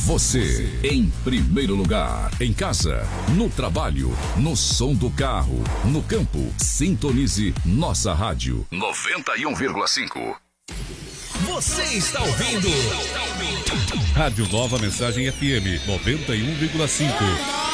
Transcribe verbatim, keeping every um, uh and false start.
Você, em primeiro lugar. Em casa, no trabalho, no som do carro, no campo. Sintonize nossa rádio. noventa e um vírgula cinco. Você está ouvindo Rádio Nova Mensagem F M noventa e um vírgula cinco.